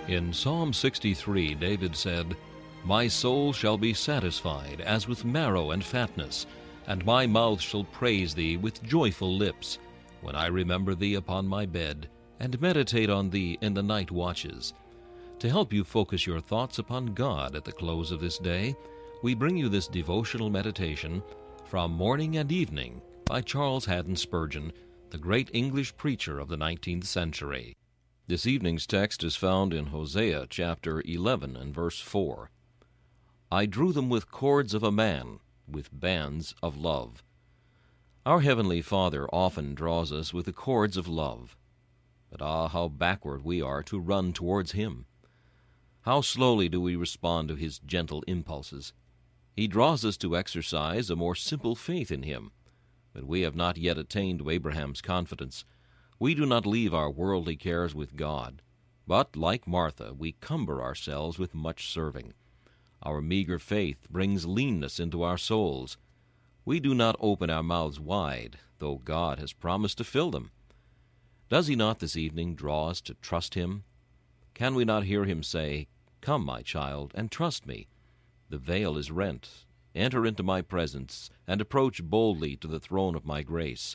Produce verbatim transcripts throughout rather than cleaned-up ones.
In Psalm sixty-three, David said, "My soul shall be satisfied as with marrow and fatness, and my mouth shall praise thee with joyful lips, when I remember thee upon my bed, and meditate on thee in the night watches." To help you focus your thoughts upon God at the close of this day, we bring you this devotional meditation from Morning and Evening by Charles Haddon Spurgeon, the great English preacher of the nineteenth century. This evening's text is found in Hosea chapter eleven and verse four. "I drew them with cords of a man, with bands of love." Our Heavenly Father often draws us with the cords of love. But ah, how backward we are to run towards Him. How slowly do we respond to His gentle impulses. He draws us to exercise a more simple faith in Him, but we have not yet attained to Abraham's confidence. We do not leave our worldly cares with God, but, like Martha, we cumber ourselves with much serving. Our meager faith brings leanness into our souls. We do not open our mouths wide, though God has promised to fill them. Does He not this evening draw us to trust Him? Can we not hear Him say, "Come, my child, and trust me. The veil is rent. Enter into my presence, and approach boldly to the throne of my grace.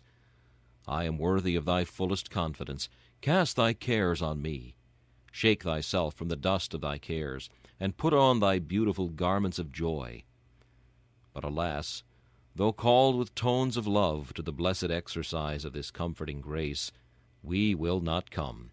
I am worthy of thy fullest confidence. Cast thy cares on me. Shake thyself from the dust of thy cares, and put on thy beautiful garments of joy." But alas, though called with tones of love to the blessed exercise of this comforting grace, we will not come.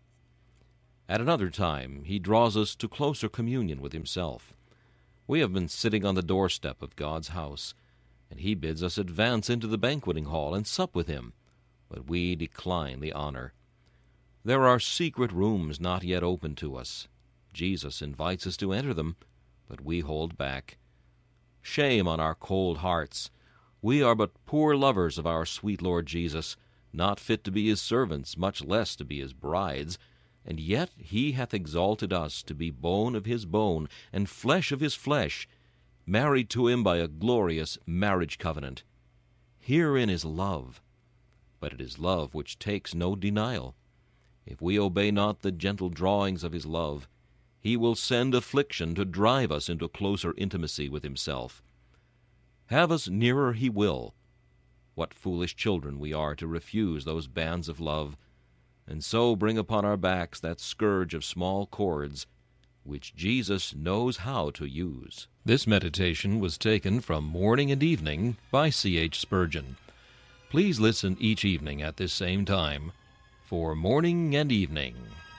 At another time He draws us to closer communion with Himself. We have been sitting on the doorstep of God's house, and He bids us advance into the banqueting hall and sup with Him, but we decline the honor. There are secret rooms not yet open to us. Jesus invites us to enter them, but we hold back. Shame on our cold hearts! We are but poor lovers of our sweet Lord Jesus, not fit to be His servants, much less to be His brides, and yet He hath exalted us to be bone of His bone, and flesh of His flesh, married to Him by a glorious marriage covenant. Herein is love, but it is love which takes no denial. If we obey not the gentle drawings of His love, He will send affliction to drive us into closer intimacy with Himself. Have us nearer He will. What foolish children we are to refuse those bands of love, and so bring upon our backs that scourge of small cords, which Jesus knows how to use. This meditation was taken from Morning and Evening by C H Spurgeon. Please listen each evening at this same time for Morning and Evening.